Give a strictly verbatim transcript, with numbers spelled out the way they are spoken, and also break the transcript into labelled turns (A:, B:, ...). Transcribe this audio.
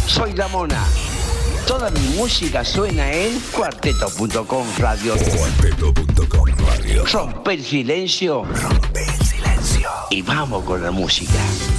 A: Soy La Mona. Toda mi música suena en cuarteto punto com Radio.
B: cuarteto punto com Radio.
A: Rompe el silencio.
B: Rompe el silencio.
A: Y vamos con la música.